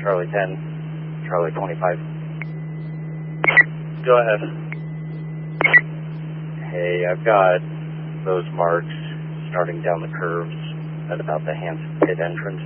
Charlie 10, Charlie 25. Go ahead. Hey, I've got those marks starting down the curves at about the Hanson pit entrance.